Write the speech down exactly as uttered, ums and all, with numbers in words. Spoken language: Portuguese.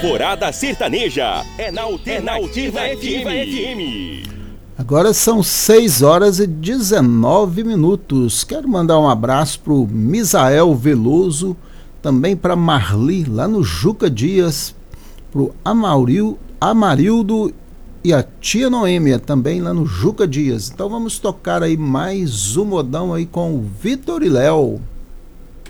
Alvorada Sertaneja é na Alternativa F M. Agora são seis horas e dezenove minutos. Quero mandar um abraço pro Misael Veloso, também para Marli, lá no Juca Dias, pro Amauril, Amarildo e a tia Noêmia, também lá no Juca Dias. Então vamos tocar aí mais um modão aí com o Vitor e Léo.